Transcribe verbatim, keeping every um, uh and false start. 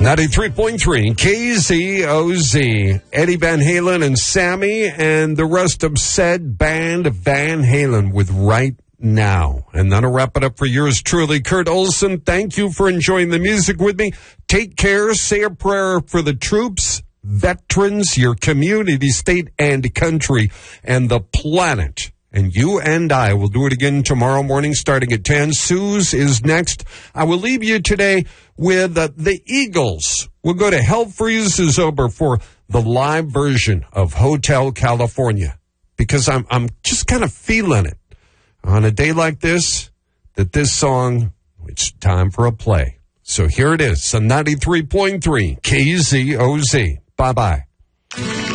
ninety-three point three K Z O Z. Eddie Van Halen and Sammy and the rest of said band Van Halen with Right Now. And that'll wrap it up for yours truly, Kurt Olson. Thank you for enjoying the music with me. Take care. Say a prayer for the troops, veterans, your community, state, and country, and the planet. And you and I will do it again tomorrow morning starting at ten. Suze is next. I will leave you today with uh, the Eagles. We'll go to Hell Freezes Over for the live version of Hotel California, because I'm I'm just kind of feeling it on a day like this, that this song, it's time for a play. So here it is, on ninety-three point three K Z O Z. Bye-bye.